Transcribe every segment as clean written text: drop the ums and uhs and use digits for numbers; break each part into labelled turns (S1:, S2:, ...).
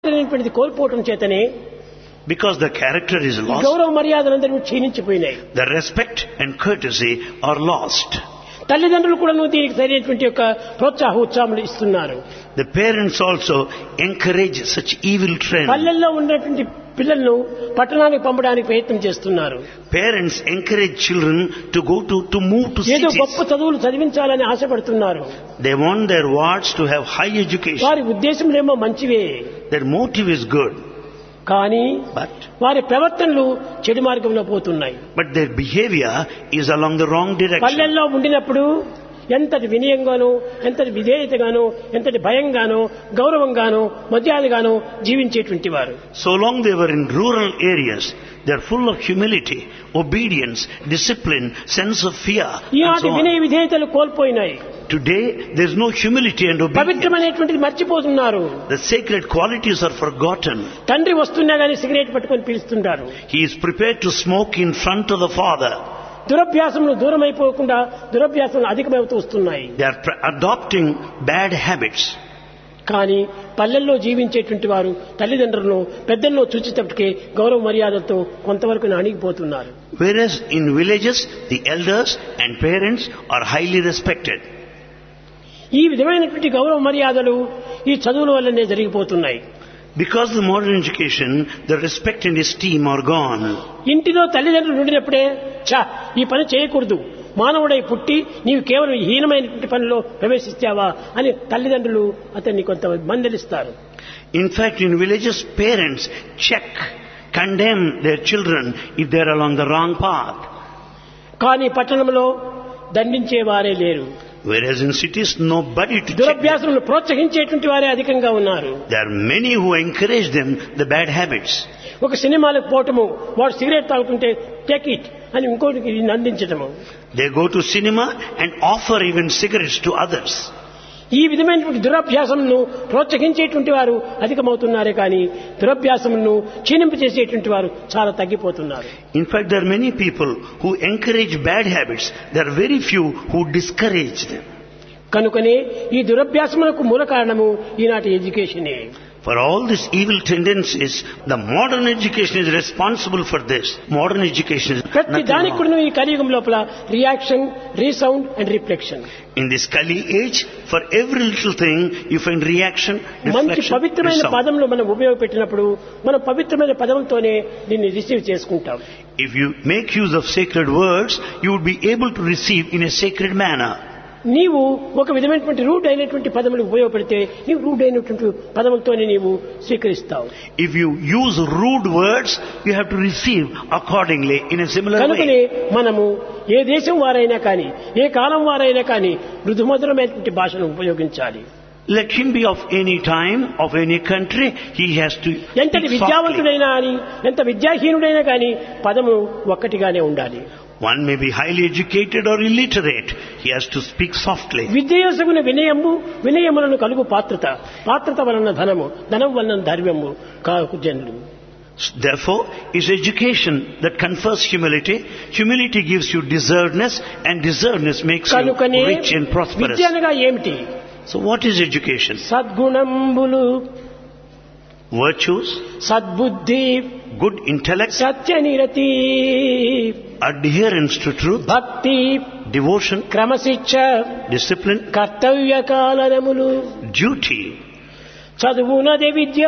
S1: కోల్పోవటం చేతనే
S2: because the character is lost,
S1: గౌరవ మర్యాదలందరూ క్షీణించిపోయినాయి.
S2: the respect and courtesy are lost.
S1: తల్లిదండ్రులు కూడా దీనికి సరైనటువంటి యొక్క ప్రోత్సాహ ఉత్సాహములు ఇస్తున్నారు.
S2: The parents also encourage such evil trends.
S1: పల్లెల్లో ఉన్నటువంటి పిల్లలను పట్టణానికి పంపడానికి ప్రయత్నం చేస్తున్నారు.
S2: Parents encourage children to move to
S1: ఏదో
S2: cities.
S1: గొప్ప చదువులు చదివించాలని ఆశపడుతున్నారు.
S2: They want their wards to have high education.
S1: వారి ఉద్దేశములేమో మంచివే,
S2: Their motive is good,
S1: కానీ
S2: but
S1: వారి ప్రవర్తనలు చెడు మార్గంలో పోతున్నాయి.
S2: their behavior is along the wrong direction.
S1: పల్లెల్లో ఉండినప్పుడు ఎంతటి వినయంగానో, ఎంతటి విధేయతగానో, ఎంతటి భయంగానో, గౌరవంగానో, మర్యాదగానో జీవించేటువంటి వారు.
S2: So long they were in rural areas, they are full of humility, obedience, discipline, sense of fear. And
S1: ఈనాటి
S2: so on.
S1: వినయ విధేయతలు కోల్పోయినాయి.
S2: Today there is no humility and obedience.
S1: పవిత్రమైనటువంటిది మర్చిపోతున్నారు.
S2: The sacred qualities are forgotten.
S1: తండ్రి వస్తున్నా గానీ cigarette పట్టుకొని పీలుస్తుంటారు.
S2: He is prepared to smoke in front of the father.
S1: దురభ్యాసములు దూరమైపోకుండా దురభ్యాసములు అధికమవుతూ వస్తున్నాయి.
S2: They are adopting bad habits.
S1: కానీ పల్లెల్లో జీవించేటువంటి వారు తల్లిదండ్రులను పెద్దల్లో చూచేటప్పటికే గౌరవ మర్యాదలతో కొంతవరకు అణిగిపోతున్నారు.
S2: Whereas in villages, the elders and parents are highly respected.
S1: ఈ విధమైనటువంటి గౌరవ మర్యాదలు ఈ చదువుల వల్లనే జరిగిపోతున్నాయి.
S2: Because of the modern education, the respect and esteem are gone.
S1: ఇంటిలో తల్లిదండ్రులు ఉండినప్పుడే ఈ పని చేయకూడదు, మానవుడై పుట్టి నీవు కేవలం హీనమైనటువంటి పనిలో ప్రవేశిస్తావా అని తల్లిదండ్రులు అతన్ని కొంత మందలిస్తారు.
S2: In fact, in villages, parents condemn their children if they are along the wrong path.
S1: కానీ పట్టణంలో దండించేవారే లేరు.
S2: Whereas in cities, nobody to check them.
S1: దురభ్యాసములను ప్రోత్సహించేటువంటి వారే అధికంగా ఉన్నారు.
S2: There are many who encourage them, the bad habits.
S1: ఒక సినిమాలకు పోవటము, వాడు cigarette తాగుతుంటే టేక్ ఇట్ అని ఇంకోటికి అందించటము.
S2: They go to cinema and offer even cigarettes to others.
S1: ఈ విధమైనటువంటి దురభ్యాసములను ప్రోత్సహించేటువంటి వారు అధికమవుతున్నారే కానీ దురభ్యాసములను క్షీణింపజేసేటువంటి వారు చాలా తగ్గిపోతున్నారు.
S2: In fact, there are many people who encourage bad habits. There are very few who discourage them.
S1: కనుకనే ఈ దురభ్యాసములకు మూల కారణము ఈనాటి ఎడ్యుకేషనే.
S2: For all these evil tendencies, the modern education is responsible for this. Modern education is
S1: ప్రతి
S2: nothing
S1: దానికి
S2: wrong.
S1: కూడా ఈ కలియుగం లోపల reaction, resound and reflection.
S2: In this Kali age, for every little thing, you find reaction,
S1: మంచి
S2: reflection,
S1: పవిత్రమైన
S2: resound.
S1: పదములు మనం ఉపయోగపెట్టినప్పుడు మనం పవిత్రమైన పదములతోనే దీన్ని రిసీవ్ చేసుకుంటాం.
S2: If you make use of sacred words, you would be able to receive in a sacred manner.
S1: నీవు ఒక విధమైనటువంటి రూడ్ అయినటువంటి పదములు ఉపయోగపెడితే నీవు రూడ్ అయినటువంటి పదములతోనే నీవు స్వీకరిస్తావు.
S2: If you use rude words, you have to receive accordingly in a similar
S1: కనుకనే
S2: way.
S1: మనము ఏ దేశం వారైనా కానీ, ఏ కాలం వారైనా కానీ మృదుమధురమైనటువంటి భాషను ఉపయోగించాలి.
S2: Let him be of any time, of any country, he has to
S1: ఎంతటి
S2: speak softly.
S1: విద్యావంతుడైనా అని, ఎంత విద్యాహీనుడైనా కానీ పదము ఒక్కటిగానే ఉండాలి.
S2: One may be highly educated or illiterate. He has to speak softly.
S1: విద్యయోసమున వినయము, వినయములను కలుగు పాత్రత, పాత్రత వలన ధనము, ధనం వలన ధర్మము కాకు జనులు.
S2: Therefore, it's education that confers humility. Humility gives you deservedness, and deservedness makes you
S1: కనుకనే
S2: rich and prosperous.
S1: విద్య అనగా ఏమిటి?
S2: So what is education?
S1: సద్గుణంబులు,
S2: Virtues,
S1: సద్బుద్ధి,
S2: good intellect,
S1: సత్యనిరతి,
S2: adherence to truth,
S1: భక్తి,
S2: devotion,
S1: క్రమశిక్ష,
S2: discipline,
S1: కర్తవ్య కాలనములు,
S2: duty.
S1: చదువునదే Vidya,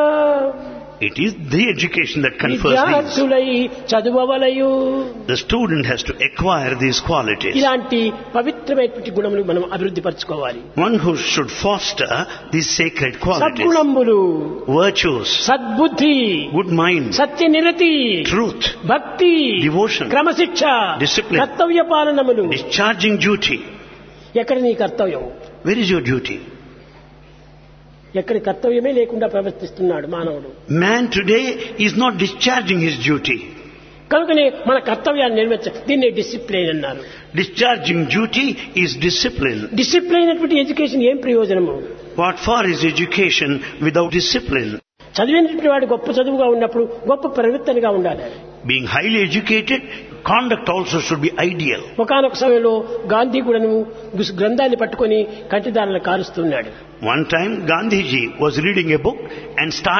S2: It is the education that confers these.
S1: విద్యార్థులై చదువవలయు.
S2: The student has to acquire these qualities.
S1: ఇలాంటి పవిత్రమైనటువంటి గుణములు మనం అభివృద్ధి పరచుకోవాలి.
S2: One who should foster these sacred qualities.
S1: సద్గుణంబులు,
S2: Virtues,
S1: సద్బుద్ధి,
S2: good mind,
S1: సత్యనిరతి,
S2: truth,
S1: భక్తి,
S2: devotion,
S1: క్రమశిక్ష,
S2: discipline,
S1: కర్తవ్య పాలనములు.
S2: discharging duty.
S1: ఎక్కడ నీ కర్తవ్యం?
S2: Where is your duty?
S1: ఎక్కడ కర్తవ్యమే లేకుండా ప్రవర్తిస్తున్నాడు మానవుడు.
S2: Man today is not discharging his duty.
S1: కనుకనే మన కర్తవ్యాన్ని దీన్ని డిసిప్లిన్ అన్నారు.
S2: Discharging duty is discipline.
S1: Discipline అయినటువంటి ఎడ్యుకేషన్ ఏం ప్రయోజనము?
S2: What for is education without discipline?
S1: చదివినటువంటి వాడు గొప్ప చదువుగా ఉన్నప్పుడు గొప్ప ప్రవృత్తనిగా ఉండాలి.
S2: Being highly educated, conduct also should be ideal.
S1: ఒకానొక సమయంలో గాంధీ కూడాను గ్రంథాన్ని పట్టుకొని కంటిదారులను కారుస్తున్నాడు.
S2: One time Gandhiji was reading a book and started